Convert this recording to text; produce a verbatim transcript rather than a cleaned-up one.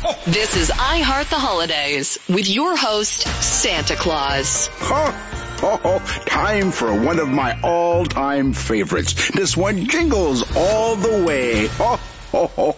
This is I Heart the Holidays with your host, Santa Claus. Oh, oh, oh, time for one of my all-time favorites. This one jingles all the way. Oh, oh, oh.